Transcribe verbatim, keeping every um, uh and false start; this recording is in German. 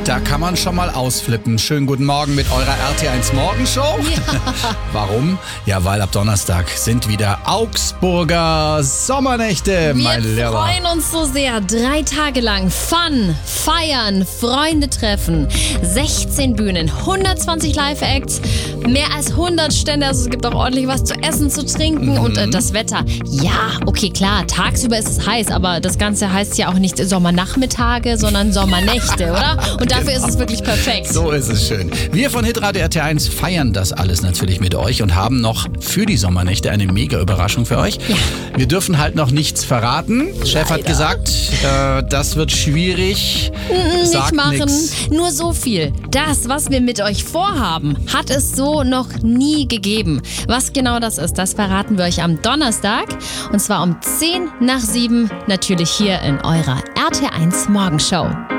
Da kann man schon mal ausflippen. Schönen guten Morgen mit eurer R T eins Morgenshow. Ja. Warum? Ja, weil ab Donnerstag sind wieder Augsburger Sommernächte, meine Wir Lehrer. freuen uns so sehr. Drei Tage lang Fun, Feiern, Freunde treffen. sechzehn Bühnen, hundertzwanzig Live-Acts, mehr als hundert Stände. Also es gibt auch ordentlich was zu essen, zu trinken. Mhm. Und äh, das Wetter. Ja, okay, klar, tagsüber ist es heiß, aber das Ganze heißt ja auch nicht Sommernachmittage, sondern Sommernächte, oder? Und dafür ist es wirklich perfekt. So ist es schön. Wir von Hitradio R T eins feiern das alles natürlich mit euch und haben noch für die Sommernächte eine mega Überraschung für euch. Ja. Wir dürfen halt noch nichts verraten. Chef hat Leider. gesagt, äh, das wird schwierig. Mm, Sagt nicht machen. nix. Nur so viel. Das, was wir mit euch vorhaben, hat es so noch nie gegeben. Was genau das ist, das verraten wir euch am Donnerstag. Und zwar um zehn nach sieben, natürlich hier in eurer R T eins Morgenshow.